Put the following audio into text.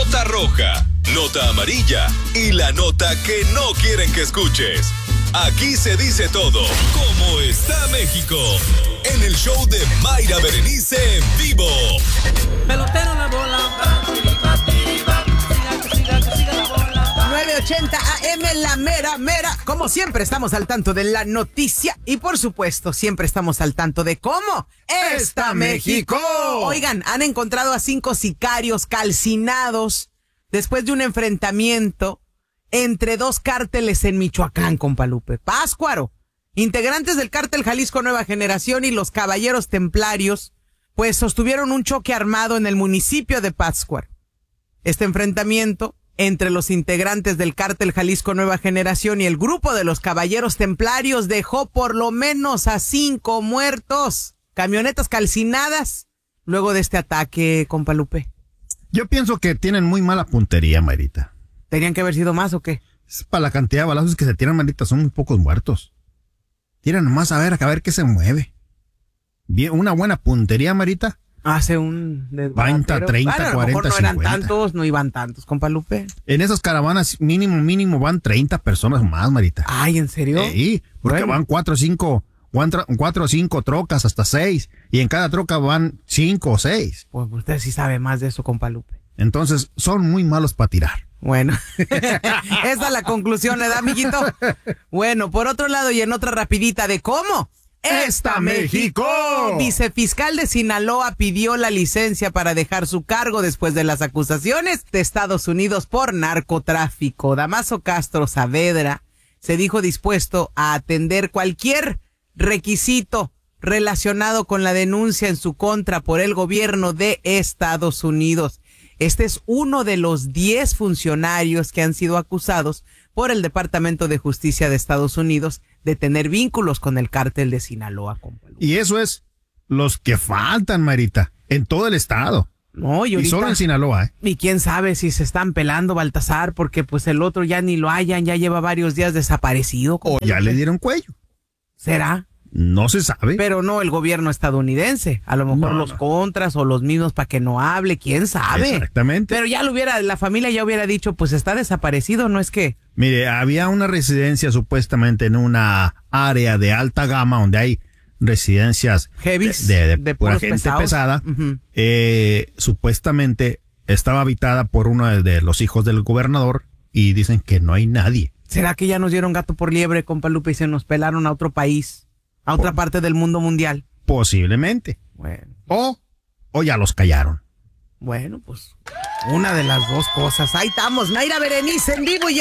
nota roja, nota amarilla y la nota que no quieren que escuches. Aquí se dice todo. ¿Cómo está México? En el show de Mayra Berenice en vivo. Pelotero la bola. Siga la bola. 980 AM, la mera. Como siempre, estamos al tanto de la noticia y, por supuesto, siempre estamos al tanto de cómo está México. Oigan, han encontrado a 5 sicarios calcinados después de un enfrentamiento entre 2 cárteles en Michoacán, compa Lupe. Pátzcuaro, integrantes del cártel Jalisco Nueva Generación y los Caballeros Templarios, pues sostuvieron un choque armado en el municipio de Pátzcuaro. Este enfrentamiento entre los integrantes del cártel Jalisco Nueva Generación y el grupo de los Caballeros Templarios dejó por lo menos a 5 muertos, camionetas calcinadas, luego de este ataque, compa Lupe. Yo pienso que tienen muy mala puntería, Marita. ¿Tenían que haber sido más o qué? Es para la cantidad de balazos que se tiran, Marita, son muy pocos muertos. Tiran nomás a ver qué se mueve. Bien, una buena puntería, Marita. Hace un... 20, 30, bueno, a lo 40, mejor no eran 50. tantos, no iban tantos, compa Lupe. En esas caravanas mínimo van 30 personas o más, Marita. Ay, ¿en serio? Sí, porque Bueno. van 4 o 5 trocas, hasta 6. Y en cada troca van 5 o 6. Pues usted sí sabe más de eso, compa Lupe. Entonces, son muy malos para tirar. Bueno, esa es la conclusión, ¿verdad, amiguito? Bueno, por otro lado y en otra rapidita de cómo ¡Está México! Vicefiscal de Sinaloa pidió la licencia para dejar su cargo después de las acusaciones de Estados Unidos por narcotráfico. Damaso Castro Saavedra se dijo dispuesto a atender cualquier requisito relacionado con la denuncia en su contra por el gobierno de Estados Unidos. Este es uno de los 10 funcionarios que han sido acusados por el Departamento de Justicia de Estados Unidos de tener vínculos con el cártel de Sinaloa. Y eso es los que faltan, Marita, en todo el estado. No, y solo en Sinaloa, ¿eh? Y quién sabe si se están pelando, Baltasar, porque pues el otro ya ni lo hayan, ya lleva varios días desaparecido. O ya le dieron cuello. ¿Será? No se sabe. Pero no el gobierno estadounidense. A lo mejor los contras o los mismos para que no hable, quién sabe. Exactamente. Pero ya la familia ya hubiera dicho, pues está desaparecido, no es que... Mire, había una residencia supuestamente en una área de alta gama donde hay residencias Heavies, de puros pura gente pesados. pesada. Uh-huh. Supuestamente estaba habitada por uno de los hijos del gobernador y dicen que no hay nadie. ¿Será que ya nos dieron gato por liebre, compa Lupe, y se nos pelaron a otro país, a otra parte del mundo mundial? Posiblemente. Bueno. O ya los callaron. Bueno, pues una de las dos cosas. Ahí estamos, Mayra Berenice en vivo y